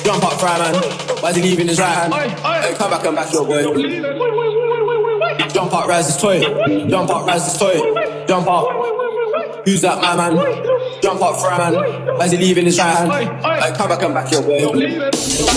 Jump up, fry man. Why's he leaving his right hand? Hey, come back and back your boy. Jump up, rise his toy. Jump up, rise his toy. Jump up. Who's that, my man? Jump up, fry man. Why's he leaving his right hand? Hey, come back and back your boy.